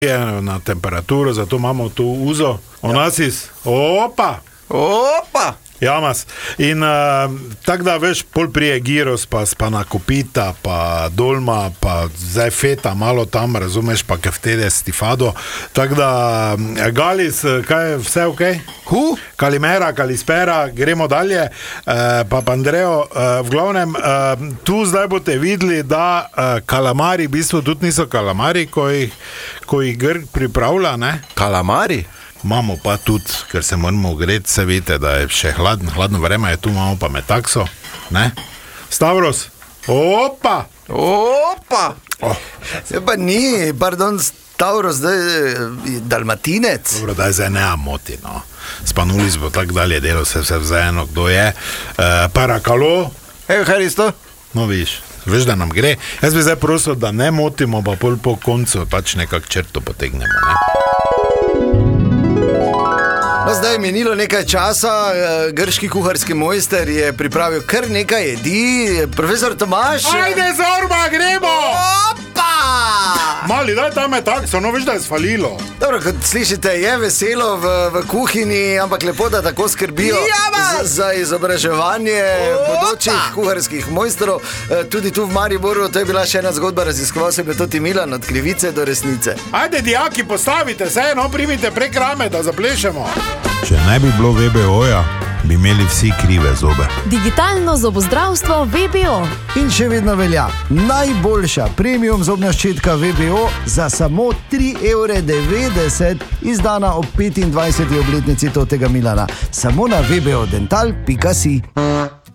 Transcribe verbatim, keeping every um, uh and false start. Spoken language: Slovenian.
na temperaturo, zato imamo tu uzo. Onasis, opa! Opa! Jamas. In uh, tako da veš, pol prije giros, pa spanakopita, pa dolma, pa zdaj feta, malo tam, razumeš, pa keftede stifado. Tako da, Galis, kaj je vse ok? Hu? Kalimera, kalispera, gremo dalje. Uh, pa pa Andrejo, uh, v glavnem, uh, tu zdaj boste videli, da uh, kalamari v bistvu tudi niso kalamari, ko jih, ko jih Grk pripravlja, ne? Kalamari? Imamo pa tudi, ker se moramo ogreti, se vidite, da je še hladno, hladno vreme je tu, imamo pa metakso, ne? Stavros, opa! Opa! Oh. Se pa ni, pardon, Stavros, zdaj je dalmatinec. Dobro, daj zdaj ne moti, no. Spanulis bo tak dalje delo, se vse vzajeno, kdo je. E, Parakalo. Evo, kaj je to? No, viš, veš, da nam gre. Jaz bi zdaj prosil, da ne motimo, pa pol po koncu pač nekak črto potegnemo, ne? No, zdaj je minilo nekaj časa, grški kuharski mojster je pripravil kar nekaj jedi. Profesor Tomaž... Ajde, Zorba, gremo! Opa! Mali, daj tam je takso, no veš, da je sfalilo. Dobro, kot slišite, je veselo v, v kuhinji, ampak lepo, da tako skrbijo za, za izobraževanje bodočih kuharskih mojsterov. Tudi tu v Mariboru, to je bila še ena zgodba, raziskoval se je tudi Milan od krivice do resnice. Ajde, dijaki, postavite se, no, primite prek rame, da zaplešemo. Če ne bi bilo V B O-ja, bi imeli vsi krive zobe. Digitalno zobozdravstvo V B O. In še vedno velja najboljša premium zobna ščetka V B O za samo tri evre devetdeset, izdana ob petindvajseti obletnici totega Milana. Samo na v b o dental pika si.